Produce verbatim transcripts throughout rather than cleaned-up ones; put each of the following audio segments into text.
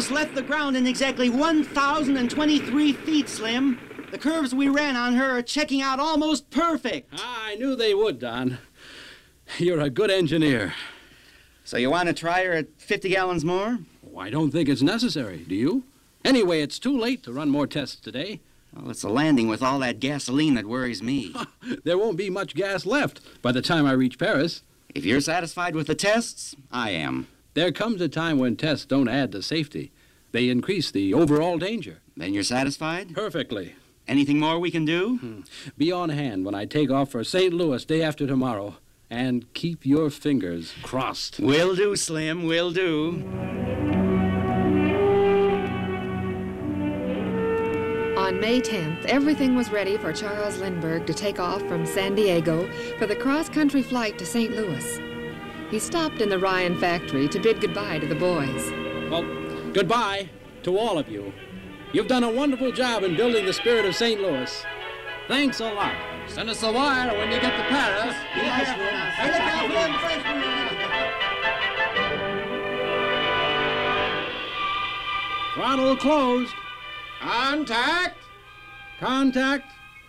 Lois left the ground in exactly one thousand twenty-three feet, Slim. The curves we ran on her are checking out almost perfect. I knew they would, Don. You're a good engineer. So you want to try her at fifty gallons more? Oh, I don't think it's necessary, do you? Anyway, it's too late to run more tests today. Well, it's the landing with all that gasoline that worries me. There won't be much gas left by the time I reach Paris. If you're satisfied with the tests, I am. There comes a time when tests don't add to safety. They increase the overall danger. Then you're satisfied? Perfectly. Anything more we can do? Hmm. Be on hand when I take off for Saint Louis day after tomorrow. And keep your fingers crossed. Will do, Slim, will do. On May tenth, everything was ready for Charles Lindbergh to take off from San Diego for the cross-country flight to Saint Louis. He stopped in the Ryan factory to bid goodbye to the boys. Well, goodbye to all of you. You've done a wonderful job in building the spirit of Saint Louis. Thanks a lot. Send us a wire when you get to Paris. Yes, Throttle closed. Contact! Contact.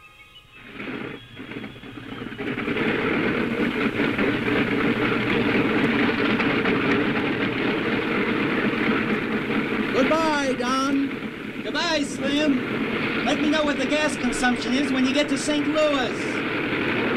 Goodbye, Don. Goodbye, Slim. Let me know what the gas consumption is when you get to Saint Louis.